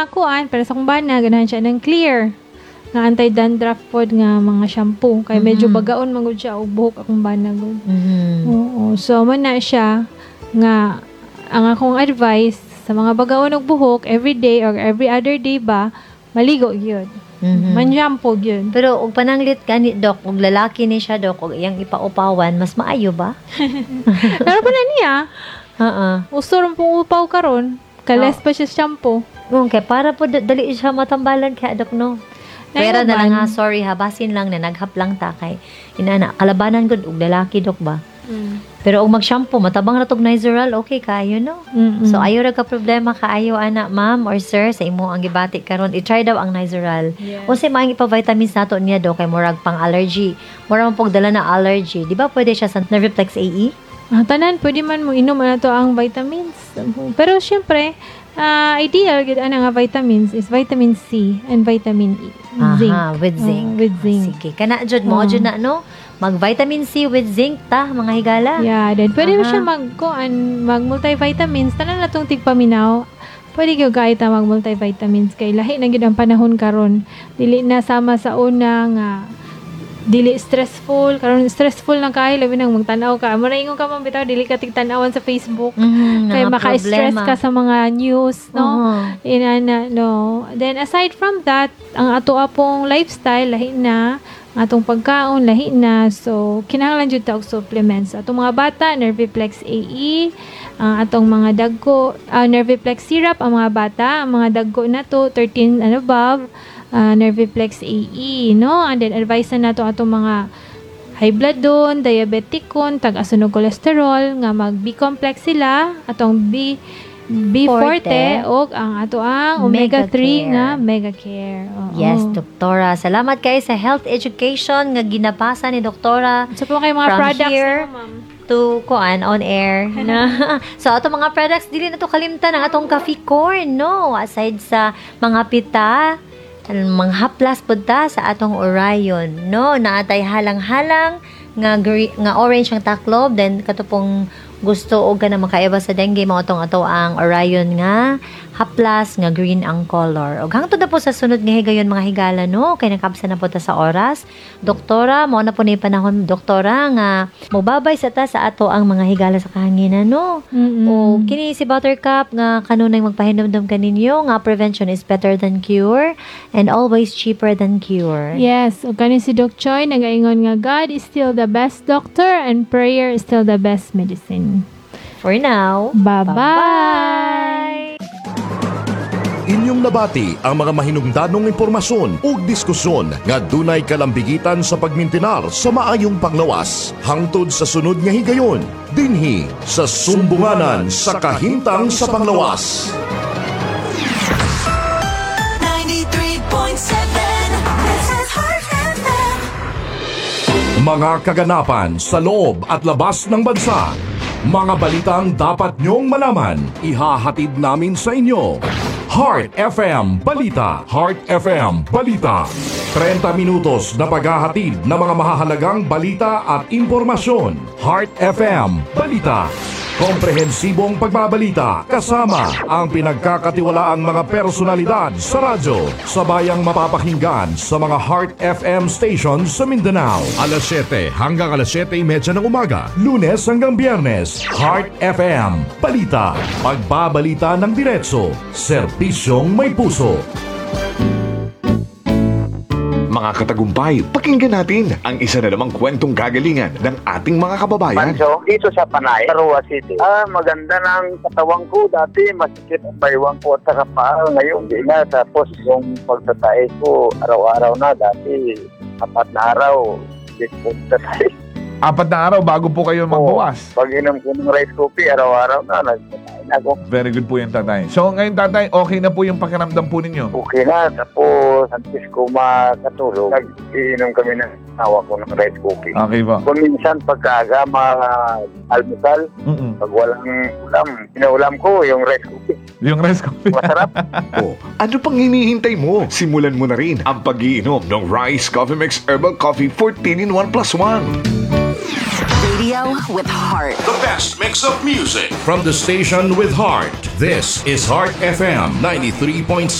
kuan para sa kong bana ganahan siya ng clear nga anti-dandruff pod nga mga shampoo kay medyo bagaon magud siya og buhok akong bana gud. Oo, so mo na siya nga ang akong advice sa mga bagaon og buhok every day or every other day ba maligo gyud. Man-shampoo gyud. Pero og pananglit ka ni Doc, og lalaki ni siya Doc, og iyang ipaupawan, mas maayo ba? Pero pa na niya. Usto pong upaw karon. Kales pa siya shampoo. Okay, para po dali siya matambalan kaya Doc, no? Pero na lang ha, sorry ha, basin lang na naghap lang ta kay inana kalabanan gud og lalaki Doc ba? Pero og mag-shampoo, matabang na tog Nizoral, okay kayo, no? So, ayaw ra ka problema kaayo, ana, ma'am or sir, sa imo ang gibati karon i-try daw ang Nizoral. Yes. O sa maing ipa-vitamins nato niya, do, kay murag pang allergy. Murag pong dala na allergy. Di ba pwede siya sa Nerviplex AE? Tanan, pwede man mo inom na to ang vitamins. Pero, syempre, ideal, gid ana nga vitamins is vitamin C and vitamin E. Zinc. With zinc. With zinc. Sige, kana jud mo, jud na, no? Mag-vitamin C with zinc ta, mga higala. Yeah, then pwede mo siya mag-multivitamins. Tanan na itong tigpaminaw. Pwede kayo kahit mag-multivitamins. Kay lahi na gid ang panahon karon. Dili na sama sa una nga dili stressful. Karon stressful na kayo. Labi nang magtanaw ka. Muna ingon ka man bitaw, dili ka tigtanawan sa Facebook. Kaya maka-stress ka sa mga news, no? Inana, no? Then aside from that, ang ato apong lifestyle, lahi na. Atong pagkaon lahi na, so kinahanglan jud ta og supplements. Atong mga bata, Nerviplex AE, atong mga dagko, Nerviplex syrup ang mga bata, ang mga dagko na to 13 and above, Nerviplex AE, no? And then advice na nato atong mga high blood don, diabetic kon, tag-asunog cholesterol nga mag B complex sila, atong B forte og ang ato ang omega 3 nga Mega Care. Yes, Doktora. Salamat kayo sa health education nga ginapasa ni Doktora. So po kayo mga from products here na, ma'am. To kuan on air na. So ato mga products dili na to kalimtan ang atong coffee corn, no? Aside sa mga pita, mga haplas pud ta sa atong Orion, no? Naatay halang-halang nga orange ang taklob, then katupong gusto o ka na makaiba sa dengue mo atong ato ang Orion nga haplas nga green ang color. Og hangtod na po sa sunod nga higayon mga higala, no, kay nakabsa na po ta sa oras. Doktora, mo na po ni panahon Doktora nga mobabay sa ta sa ato ang mga higala sa kahanginan, no. O kini si Buttercup nga kanunay magpahinumdum kaninyo nga prevention is better than cure and always cheaper than cure. Yes, o kani si Doc Choi nagaingon nga God is still the best doctor and prayer is still the best medicine. For now, bye-bye! Inyong nabati ang mga mahinungdanong impormasyon ug diskusyon nga dunay kalambigitan sa pagmintinar sa maayong panglawas hangtod sa sunod nga higayon dinhi sa Sumbunganan sa Kahimtang sa Panglawas. 93.7 Mga kaganapan sa loob at labas ng bansa. Mga balitang dapat nyong malaman, ihahatid namin sa inyo. Heart FM Balita. Heart FM Balita. 30 minutos na paghahatid ng mga mahahalagang balita at impormasyon. Heart FM Balita. Komprehensibong pagbabalita kasama ang pinagkakatiwalaang mga personalidad sa radyo. Sabayang mapapakinggan sa mga Heart FM stations sa Mindanao. Alas 7 hanggang alas 7:30 ng umaga. Lunes hanggang Biyernes. Heart FM Balita. Pagbabalita ng diretso. Serbisyong may puso. Mga katagumpay, pakinggan natin ang isa na namang kwentong kagalingan ng ating mga kababayan. Manso, dito sa Panay, Arua City. Maganda ng katawang ko. Dati, masikip ang baywang ko at saka paa. Ngayon, di na. Tapos, yung pagtatay ko, araw-araw na. Dati, 4 na araw, di ko tatay. 4 na araw bago po kayo magbawas. Pag inom ko ng rice coffee, araw-araw na, nagtatay na ako. Very good po yung tatay. So ngayon tatay, okay na po yung pakiramdam po ninyo? Okay na. Tapos, antes ko makatulog, nag-iinom kami ng tawa ko ng rice coffee. Okay po. Kung minsan, pagkaaga, almusal, pag walang ulam, pinaulam ko yung rice coffee. Yung rice coffee. Masarap. Ano pang hinihintay mo? Simulan mo na rin ang pag-iinom ng Rice Coffee Mix Herbal Coffee 14 in 1 plus 1. Radio with heart. The best mix of music from the station with heart. This is Heart FM 93.7.